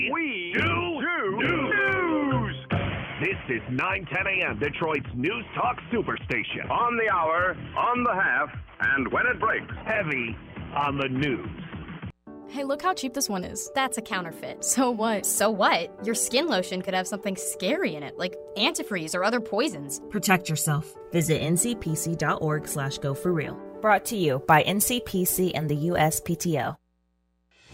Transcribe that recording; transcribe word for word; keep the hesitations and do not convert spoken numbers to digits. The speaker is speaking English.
We do news. news. This is nine ten a.m. Detroit's News Talk Superstation. On the hour, on the half, and when it breaks. Heavy on the news. Hey, look how cheap this one is. That's a counterfeit. So what? So what? Your skin lotion could have something scary in it, like antifreeze or other poisons. Protect yourself. Visit ncpc.org slash go for real. Brought to you by N C P C and the U S P T O.